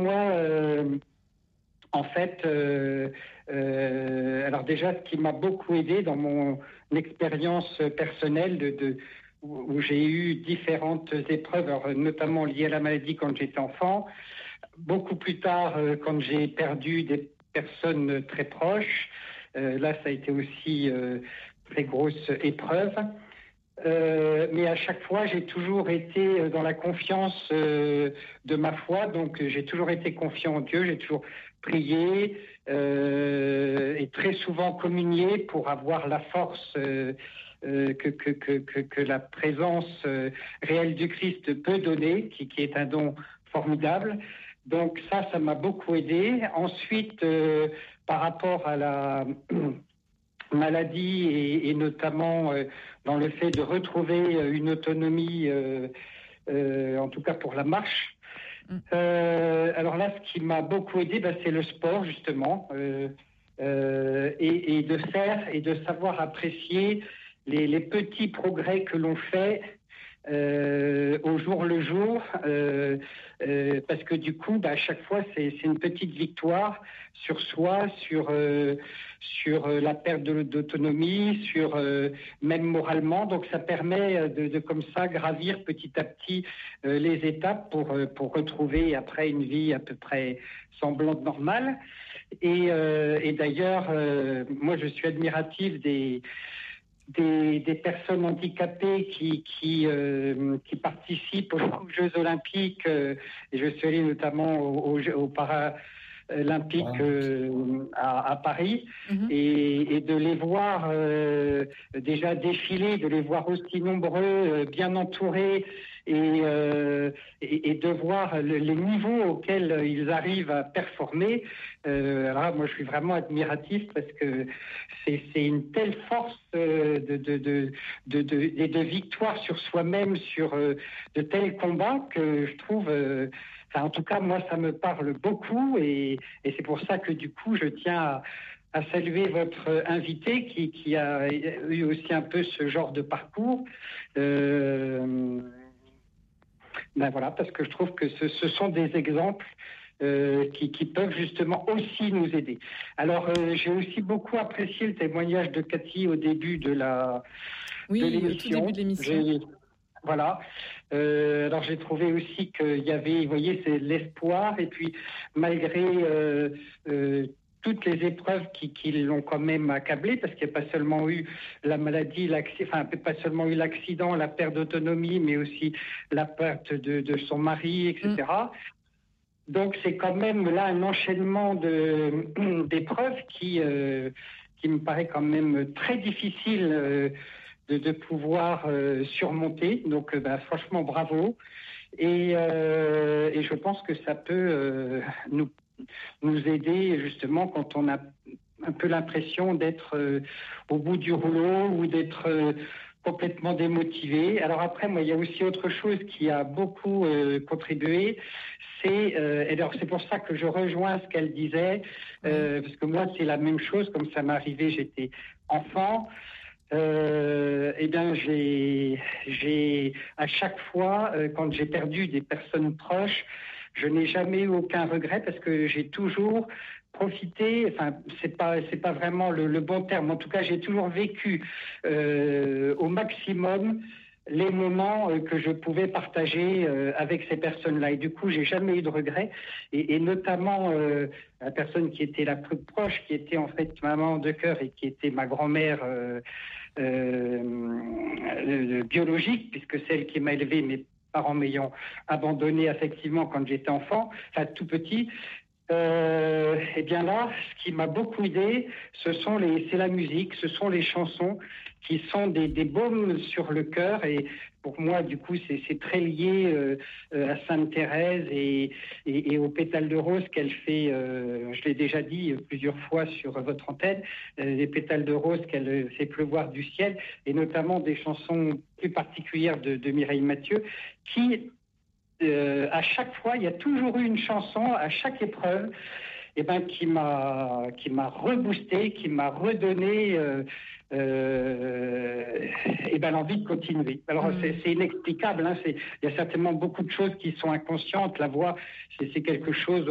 moi, en fait, alors déjà, ce qui m'a beaucoup aidé dans mon expérience personnelle où j'ai eu différentes épreuves, alors, notamment liées à la maladie quand j'étais enfant, beaucoup plus tard quand j'ai perdu des personnes très proches, là ça a été aussi très grosse épreuve. Mais à chaque fois, j'ai toujours été dans la confiance de ma foi, donc j'ai toujours été confiant en Dieu, j'ai toujours prié et très souvent communié pour avoir la force que la présence réelle du Christ peut donner, qui est un don formidable. Donc ça m'a beaucoup aidé. Ensuite, par rapport à la maladie et notamment dans le fait de retrouver une autonomie, en tout cas pour la marche. Alors là, ce qui m'a beaucoup aidé, c'est le sport justement, et de faire et de savoir apprécier les petits progrès que l'on fait au jour le jour, parce que du coup, à chaque fois, c'est une petite victoire sur soi, sur la perte d'autonomie, sur même moralement. Donc, ça permet de comme ça gravir petit à petit les étapes pour retrouver après une vie à peu près semblante normale. Et d'ailleurs, moi, je suis admiratif des personnes handicapées qui participent aux Jeux Olympiques. Et je suis allé notamment aux Paralympiques à Paris, et de les voir déjà défiler, de les voir aussi nombreux, bien entourés, et de voir les niveaux auxquels ils arrivent à performer. Alors là, moi, je suis vraiment admiratif parce que c'est une telle force de victoire sur soi-même, sur de tels combats que je trouve... en tout cas, moi, ça me parle beaucoup, et c'est pour ça que du coup, je tiens à saluer votre invité qui a eu aussi un peu ce genre de parcours. Voilà, parce que je trouve que ce sont des exemples qui peuvent justement aussi nous aider. Alors, j'ai aussi beaucoup apprécié le témoignage de Cathy au début de l'émission. Au tout début de l'émission. Voilà. Alors j'ai trouvé aussi qu'il y avait, vous voyez, c'est l'espoir, et puis malgré toutes les épreuves qui l'ont quand même accablé, parce qu'il n'y a pas seulement eu la maladie, pas seulement eu l'accident, la perte d'autonomie, mais aussi la perte de son mari, etc. Donc c'est quand même là un enchaînement d'épreuves qui me paraît quand même très difficile de pouvoir surmonter. Donc franchement bravo, et je pense que ça peut nous aider justement quand on a un peu l'impression d'être au bout du rouleau, ou d'être complètement démotivé. Alors après, moi, il y a aussi autre chose qui a beaucoup contribué. Et alors c'est pour ça que je rejoins ce qu'elle disait, parce que moi c'est la même chose, comme ça m'est arrivé, j'étais enfant. J'ai à chaque fois, quand j'ai perdu des personnes proches, je n'ai jamais eu aucun regret, parce que j'ai toujours profité, enfin c'est pas vraiment le bon terme, en tout cas j'ai toujours vécu au maximum les moments que je pouvais partager avec ces personnes-là. Et du coup, j'ai jamais eu de regrets. Et notamment, la personne qui était la plus proche, qui était en fait ma maman de cœur et qui était ma grand-mère biologique, puisque celle qui m'a élevé, mes parents m'ayant abandonné affectivement quand j'étais enfant, enfin tout petit. Et bien là, ce qui m'a beaucoup aidé, c'est la musique, ce sont les chansons qui sont des baumes sur le cœur. Et pour moi, du coup, c'est très lié à Sainte Thérèse et aux pétales de rose qu'elle fait. Je l'ai déjà dit plusieurs fois sur votre antenne, les pétales de rose qu'elle fait pleuvoir du ciel, et notamment des chansons plus particulières de Mireille Mathieu, qui à chaque fois, il y a toujours eu une chanson à chaque épreuve, qui m'a reboosté, qui m'a redonné l'envie de continuer. Alors c'est inexplicable, il y a certainement beaucoup de choses qui sont inconscientes. La voix, c'est quelque chose